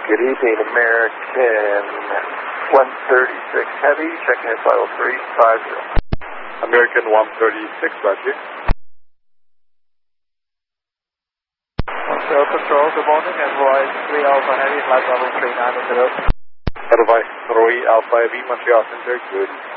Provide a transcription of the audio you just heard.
Good evening, American 136 Heavy, checking in final 350. American 136, Roger. Ontario Control, good morning, advise 3 Alpha Heavy, flight level 39 on the road. Advise 3 Alpha Heavy, Montreal Center, good.